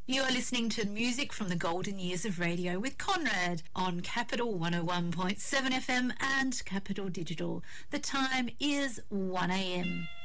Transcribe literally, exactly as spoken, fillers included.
You are listening to music from the golden years of radio with Conrad on Capital one oh one point seven F M and Capital Digital. The time is one a m